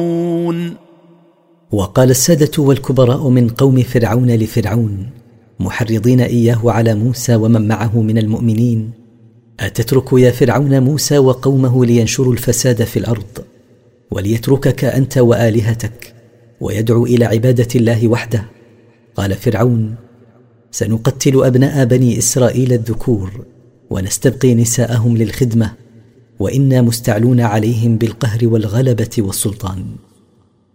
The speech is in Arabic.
وقال السادة والكبراء من قوم فرعون لفرعون محرضين إياه على موسى ومن معه من المؤمنين: أتترك يا فرعون موسى وقومه لينشروا الفساد في الأرض وليتركك أنت وآلهتك ويدعو إلى عبادة الله وحده؟ قال فرعون: سنقتل أبناء بني إسرائيل الذكور ونستبقي نساءهم للخدمة، وإنا مستعلون عليهم بالقهر والغلبة والسلطان.